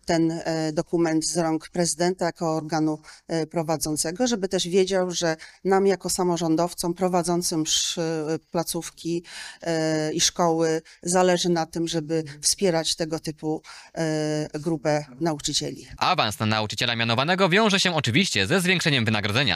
ten dokument z rąk prezydenta jako organu prowadzącego, żeby też wiedział, że nam jako samorządowcom prowadzącym placówki i szkoły zależy na tym, żeby wspierać tego typu grupę nauczycieli. Awans na nauczyciela mianowanego wiąże się oczywiście ze zwiększeniem wynagrodzenia.